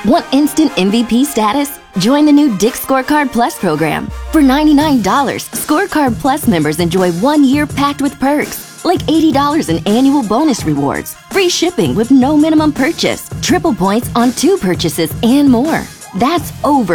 Want instant MVP status? Join the new Dick's Scorecard Plus program. For $99, Scorecard Plus members enjoy 1 year packed with perks, like $80 in annual bonus rewards, free shipping with no minimum purchase, triple points on 2 purchases, and more. That's over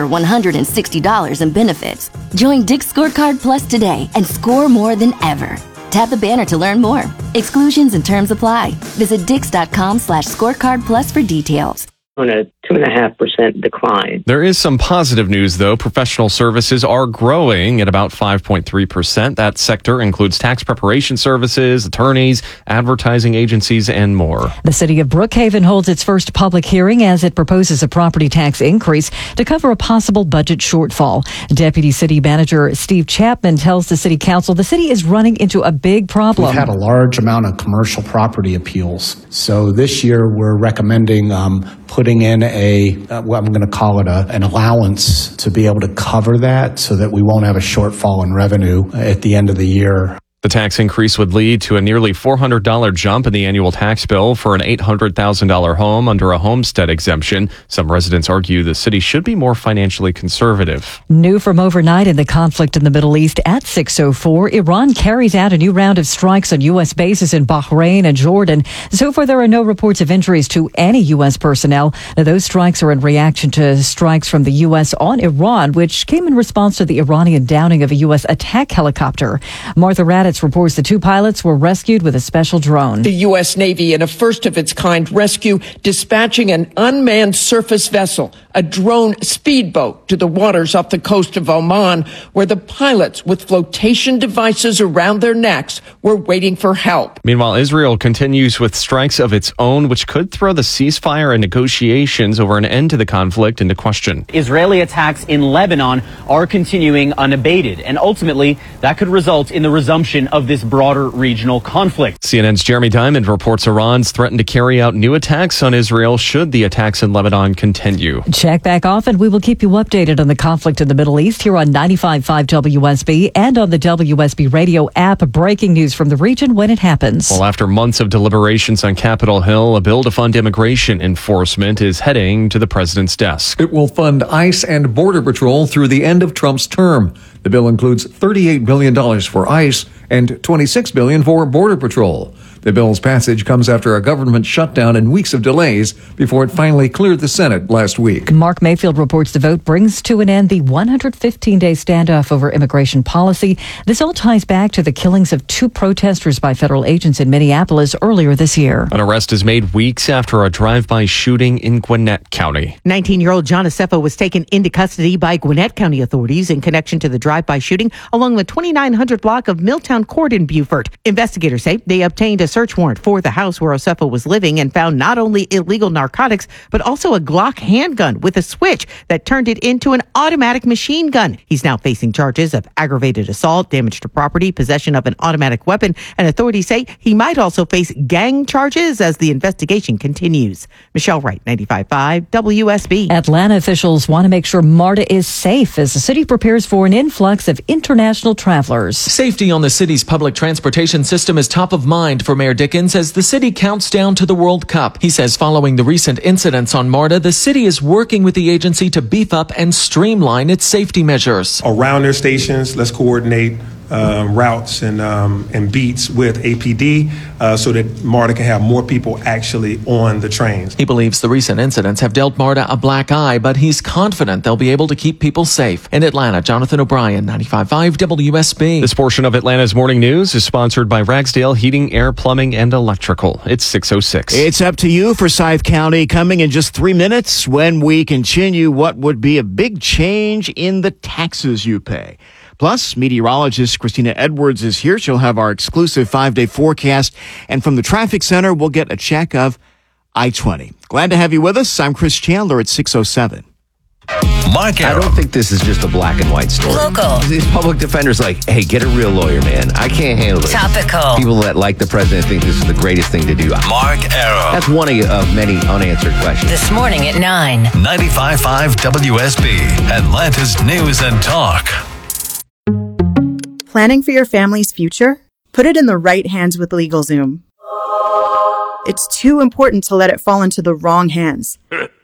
$160 in benefits. Join Dick's Scorecard Plus today and score more than ever. Tap the banner to learn more. Exclusions and terms apply. Visit dix.com/scorecard plus for details. On a 2.5% decline. There is some positive news, though. Professional services are growing at about 5.3%. That sector includes tax preparation services, attorneys, advertising agencies, and more. The city of Brookhaven holds its first public hearing as it proposes a property tax increase to cover a possible budget shortfall. Deputy City Manager Steve Chapman tells the city council the city is running into a big problem. We've had a large amount of commercial property appeals. So this year we're recommending putting in what I'm going to call it an allowance to be able to cover that so that we won't have a shortfall in revenue at the end of the year. The tax increase would lead to a nearly $400 jump in the annual tax bill for an $800,000 home under a homestead exemption. Some residents argue the city should be more financially conservative. New from overnight in the conflict in the Middle East at 6:04, Iran carries out a new round of strikes on U.S. bases in Bahrain and Jordan. So far, there are no reports of injuries to any U.S. personnel. Now, those strikes are in reaction to strikes from the U.S. on Iran, which came in response to the Iranian downing of a U.S. attack helicopter. Martha Raddatz reports the 2 pilots were rescued with a special drone. The U.S. Navy, in a first-of-its-kind rescue, dispatching an unmanned surface vessel, a drone speedboat, to the waters off the coast of Oman, where the pilots, with flotation devices around their necks, were waiting for help. Meanwhile, Israel continues with strikes of its own, which could throw the ceasefire and negotiations over an end to the conflict into question. Israeli attacks in Lebanon are continuing unabated, and ultimately that could result in the resumption of this broader regional conflict. CNN's Jeremy Diamond reports Iran's threatened to carry out new attacks on Israel should the attacks in Lebanon continue. Check back often. We will keep you updated on the conflict in the Middle East here on 95.5 WSB and on the WSB radio app. Breaking news from the region when it happens. Well, after months of deliberations on Capitol Hill, a bill to fund immigration enforcement is heading to the president's desk. It will fund ICE and Border Patrol through the end of Trump's term. The bill includes $38 billion for ICE and $26 billion for Border Patrol. The bill's passage comes after a government shutdown and weeks of delays before it finally cleared the Senate last week. Mark Mayfield reports the vote brings to an end the 115-day standoff over immigration policy. This all ties back to the killings of 2 protesters by federal agents in Minneapolis earlier this year. An arrest is made weeks after a drive-by shooting in Gwinnett County. 19-year-old John Assefa was taken into custody by Gwinnett County authorities in connection to the drive-by shooting along the 2900 block of Milltown Court in Beaufort. Investigators say they obtained a search warrant for the house where Assefa was living and found not only illegal narcotics, but also a Glock handgun with a switch that turned it into an automatic machine gun. He's now facing charges of aggravated assault, damage to property, possession of an automatic weapon, and authorities say he might also face gang charges as the investigation continues. Michelle Wright, 95.5 WSB. Atlanta officials want to make sure MARTA is safe as the city prepares for an influx of international travelers. Safety on the city's public transportation system is top of mind for Mayor Dickens as the city counts down to the World Cup. He says following the recent incidents on MARTA, the city is working with the agency to beef up and streamline its safety measures. Around their stations, let's coordinate routes and beats with APD so that MARTA can have more people actually on the trains. He believes the recent incidents have dealt MARTA a black eye, but he's confident they'll be able to keep people safe. In Atlanta, Jonathan O'Brien, 95.5 WSB. This portion of Atlanta's Morning News is sponsored by Ragsdale Heating, Air, Plumbing, and Electrical. It's 6:06. It's up to you for Forsyth County coming in just 3 minutes when we continue what would be a big change in the taxes you pay. Plus, meteorologist Christina Edwards is here. She'll have our exclusive 5-day forecast. And from the traffic center, we'll get a check of I-20. Glad to have you with us. I'm Chris Chandler at 6:07. Mark Arrow. I don't think this is just a black and white story. Local. These public defenders like, hey, get a real lawyer, man. I can't handle it. Topical. People that like the president think this is the greatest thing to do. Mark Arrow. That's one of many unanswered questions. This morning at 9. 95.5 WSB, Atlanta's News and Talk. Planning for your family's future? Put it in the right hands with LegalZoom. It's too important to let it fall into the wrong hands.